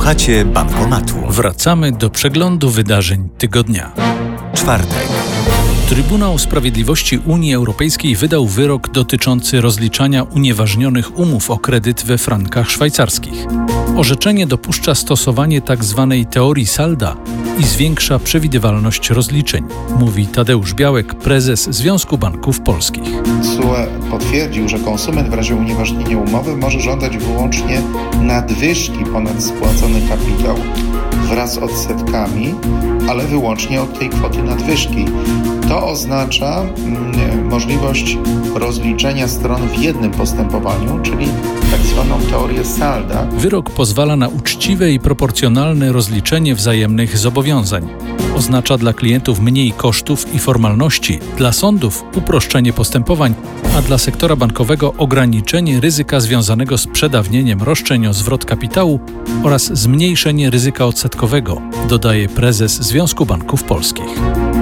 Słuchacie Bankomatu. Wracamy do przeglądu wydarzeń tygodnia. Czwartek. Trybunał Sprawiedliwości Unii Europejskiej wydał wyrok dotyczący rozliczania unieważnionych umów o kredyt we frankach szwajcarskich. Orzeczenie dopuszcza stosowanie tzw. teorii salda i zwiększa przewidywalność rozliczeń, mówi Tadeusz Białek, prezes Związku Banków Polskich. TSUE potwierdził, że konsument w razie unieważnienia umowy może żądać wyłącznie nadwyżki ponad spłacony kapitał wraz z odsetkami, ale wyłącznie od tej kwoty nadwyżki. To oznacza możliwość rozliczenia stron w jednym postępowaniu, czyli tak zwaną teorię salda. Wyrok pozwala na uczciwe i proporcjonalne rozliczenie wzajemnych zobowiązań. Oznacza dla klientów mniej kosztów i formalności, dla sądów uproszczenie postępowań, a dla sektora bankowego ograniczenie ryzyka związanego z przedawnieniem roszczeń o zwrot kapitału oraz zmniejszenie ryzyka odsetkowego, dodaje prezes Związku Banków Polskich.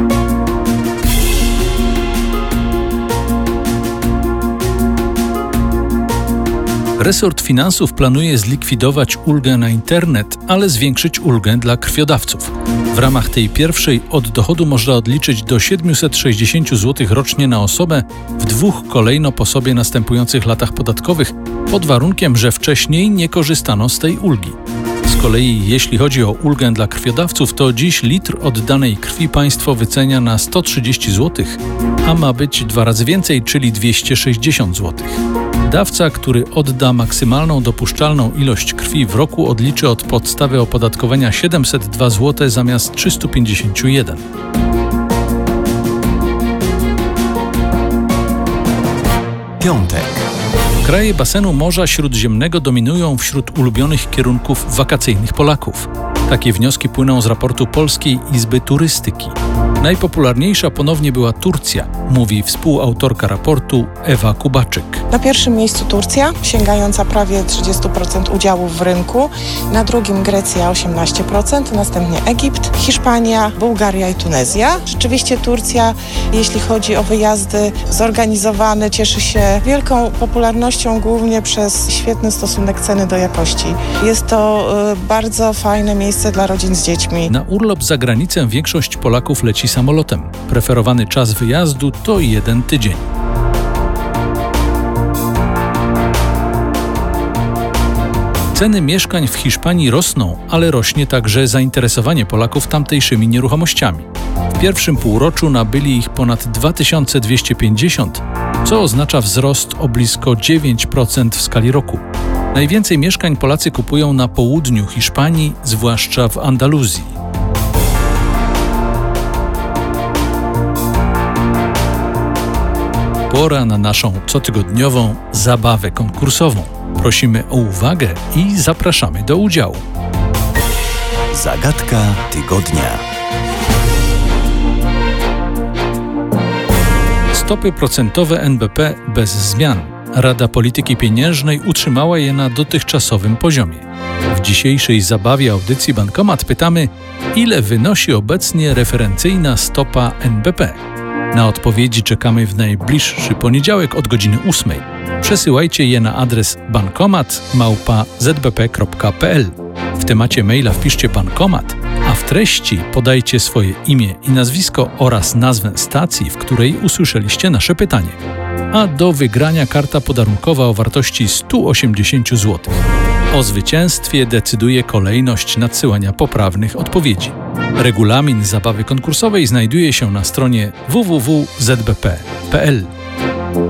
Resort Finansów planuje zlikwidować ulgę na internet, ale zwiększyć ulgę dla krwiodawców. W ramach tej pierwszej od dochodu można odliczyć do 760 zł rocznie na osobę w 2 kolejno po sobie następujących latach podatkowych, pod warunkiem, że wcześniej nie korzystano z tej ulgi. Z kolei jeśli chodzi o ulgę dla krwiodawców, to dziś litr oddanej krwi państwo wycenia na 130 zł, a ma być 2 razy więcej, czyli 260 zł. Dawca, który odda maksymalną dopuszczalną ilość krwi w roku, odliczy od podstawy opodatkowania 702 zł zamiast 351. Piątek. Kraje basenu Morza Śródziemnego dominują wśród ulubionych kierunków wakacyjnych Polaków. Takie wnioski płyną z raportu Polskiej Izby Turystyki. Najpopularniejsza ponownie była Turcja, mówi współautorka raportu Ewa Kubaczyk. Na pierwszym miejscu Turcja, sięgająca prawie 30% udziałów w rynku. Na drugim Grecja 18%, następnie Egipt, Hiszpania, Bułgaria i Tunezja. Rzeczywiście Turcja, jeśli chodzi o wyjazdy zorganizowane, cieszy się wielką popularnością głównie przez świetny stosunek ceny do jakości. Jest to bardzo fajne miejsce dla rodzin z dziećmi. Na urlop za granicę większość Polaków leci samolotem. Preferowany czas wyjazdu to 1 tydzień. Ceny mieszkań w Hiszpanii rosną, ale rośnie także zainteresowanie Polaków tamtejszymi nieruchomościami. W pierwszym półroczu nabyli ich ponad 2250, co oznacza wzrost o blisko 9% w skali roku. Najwięcej mieszkań Polacy kupują na południu Hiszpanii, zwłaszcza w Andaluzji. Pora na naszą cotygodniową zabawę konkursową. Prosimy o uwagę i zapraszamy do udziału. Zagadka tygodnia. Stopy procentowe NBP bez zmian. Rada Polityki Pieniężnej utrzymała je na dotychczasowym poziomie. W dzisiejszej zabawie audycji Bankomat pytamy, ile wynosi obecnie referencyjna stopa NBP? Na odpowiedzi czekamy w najbliższy poniedziałek od godziny 8. Przesyłajcie je na adres bankomat@zbp.pl. W temacie maila wpiszcie bankomat, a w treści podajcie swoje imię i nazwisko oraz nazwę stacji, w której usłyszeliście nasze pytanie. A do wygrania karta podarunkowa o wartości 180 zł. O zwycięstwie decyduje kolejność nadsyłania poprawnych odpowiedzi. Regulamin zabawy konkursowej znajduje się na stronie www.zbp.pl.